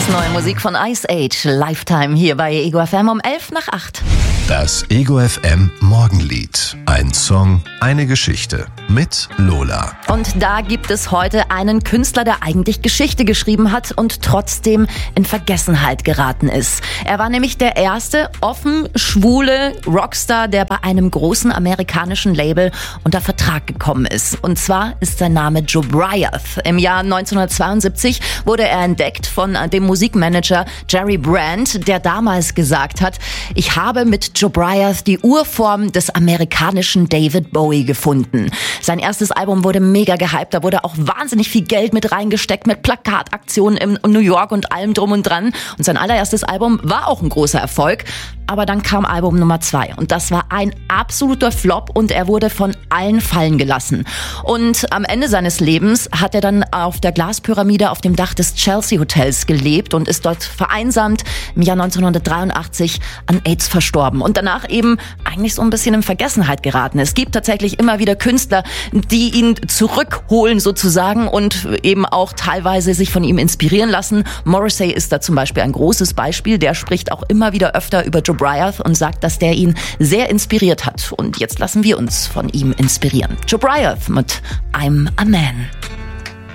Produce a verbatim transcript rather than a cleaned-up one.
ist neue Musik von Ice Age, Lifetime, hier bei Ego F M um elf nach acht. Das Ego F M Morgenlied. Ein Song, eine Geschichte mit Lola. Und da gibt es heute einen Künstler, der eigentlich Geschichte geschrieben hat und trotzdem in Vergessenheit geraten ist. Er war nämlich der erste offen schwule Rockstar, der bei einem großen amerikanischen Label unter Vertrag gekommen ist. Und zwar ist sein Name Jobriath. Im Jahr neunzehnhundertzweiundsiebzig wurde er entdeckt von dem Musikmanager Jerry Brandt, der damals gesagt hat, ich habe mit Jobriath die Urform des amerikanischen David Bowie gefunden. Sein erstes Album wurde mega gehypt, da wurde auch wahnsinnig viel Geld mit reingesteckt, mit Plakataktionen in New York und allem drum und dran. Und sein allererstes Album war auch ein großer Erfolg. Aber dann kam Album Nummer zwei und das war ein absoluter Flop und er wurde von allen fallen gelassen. Und am Ende seines Lebens hat er dann auf der Glaspyramide auf dem Dach des Chelsea Hotels gelebt und ist dort vereinsamt im Jahr neunzehnhundertdreiundachtzig an AIDS verstorben und danach eben eigentlich so ein bisschen in Vergessenheit geraten. Es gibt tatsächlich immer wieder Künstler, die ihn zurückholen sozusagen und eben auch teilweise sich von ihm inspirieren lassen. Morrissey ist da zum Beispiel ein großes Beispiel, der spricht auch immer wieder öfter über Jobriath und sagt, dass der ihn sehr inspiriert hat. Und jetzt lassen wir uns von ihm inspirieren. Jobriath mit I'm a Man.